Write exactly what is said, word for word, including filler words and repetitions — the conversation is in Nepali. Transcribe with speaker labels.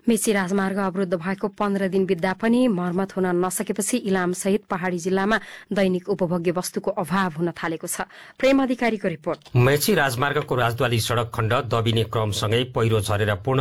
Speaker 1: मेची राजमार्ग अवरुद्ध भएको पन्ध्र दिन बित्दा पनि मर्मत हुन नसकेपछि इलाम सहित पहाड़ी जिल्लामा दैनिक उपभोग्य वस्तुको अभाव हुन थालेको छ। प्रेम अधिकारीको रिपोर्ट।
Speaker 2: मेची राजमार्गको राजद्वारी सड़क खण्ड दबिने क्रमसँगै पहिरो झरेर पूर्ण